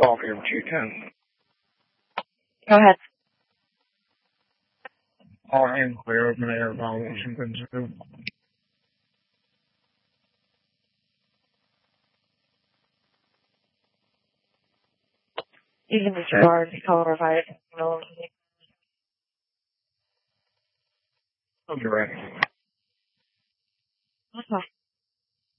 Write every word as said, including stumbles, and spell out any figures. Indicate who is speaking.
Speaker 1: Volume two ten.
Speaker 2: Go ahead.
Speaker 1: All hands clear, open air, Washington two.
Speaker 2: You can disregard the color provided.
Speaker 1: I'll be ready.